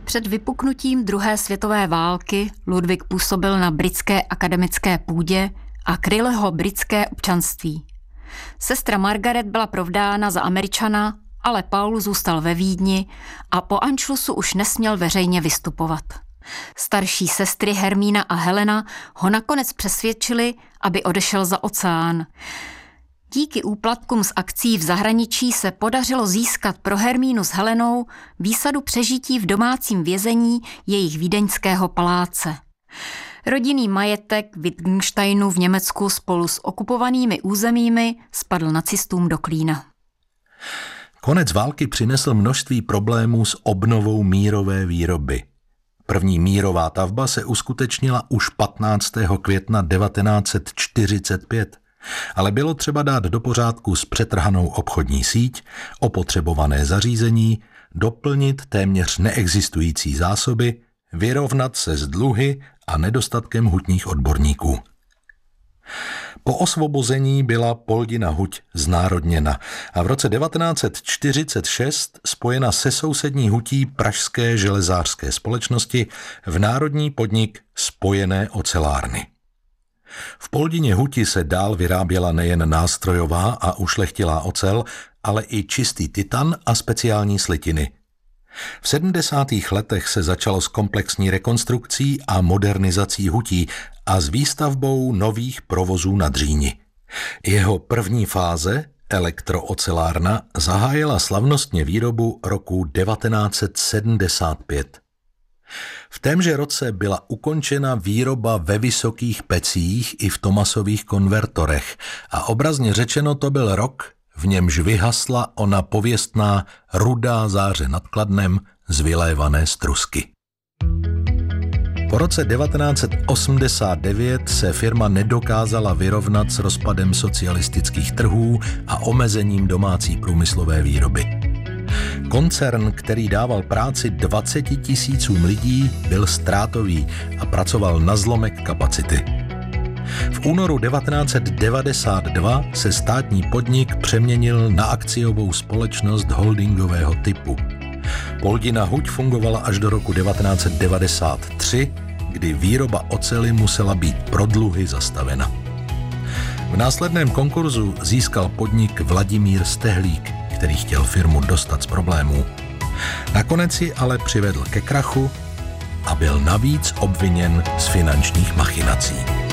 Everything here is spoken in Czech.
Před vypuknutím druhé světové války Ludvík působil na britské akademické půdě a kryl ho britské občanství. Sestra Margaret byla provdána za Američana, ale Paul zůstal ve Vídni a po Anšlusu už nesměl veřejně vystupovat. Starší sestry Hermína a Helena ho nakonec přesvědčily, aby odešel za oceán. Díky úplatkům z akcí v zahraničí se podařilo získat pro Hermínu s Helenou výsadu přežití v domácím vězení jejich vídeňského paláce. Rodinný majetek Wittgensteinu v Německu spolu s okupovanými územími spadl nacistům do klína. Konec války přinesl množství problémů s obnovou mírové výroby. První mírová tavba se uskutečnila už 15. května 1945, ale bylo třeba dát do pořádku s přetrhanou obchodní síť, opotřebované zařízení, doplnit téměř neexistující zásoby, vyrovnat se s dluhy a nedostatkem hutních odborníků. Po osvobození byla Poldina huť znárodněna a v roce 1946 spojena se sousední hutí Pražské železářské společnosti v národní podnik Spojené ocelárny. V Poldině huti se dál vyráběla nejen nástrojová a ušlechtilá ocel, ale i čistý titan a speciální slitiny. V 70. letech se začalo s komplexní rekonstrukcí a modernizací hutí a s výstavbou nových provozů na dříni. Jeho první fáze, elektroocelárna, zahájila slavnostně výrobu roku 1975. V témže roce byla ukončena výroba ve vysokých pecích i v Thomasových konvertorech a obrazně řečeno to byl rok, v němž vyhasla ona pověstná rudá záře nad Kladnem z vylévané strusky. Po roce 1989 se firma nedokázala vyrovnat s rozpadem socialistických trhů a omezením domácí průmyslové výroby. Koncern, který dával práci 20 000 lidí, byl ztrátový a pracoval na zlomek kapacity. V únoru 1992 se státní podnik přeměnil na akciovou společnost holdingového typu. Poldina huť fungovala až do roku 1993, kdy výroba oceli musela být pro dluhy zastavena. V následném konkurzu získal podnik Vladimír Stehlík, který chtěl firmu dostat z problémů. Nakonec ji ale přivedl ke krachu a byl navíc obviněn z finančních machinací.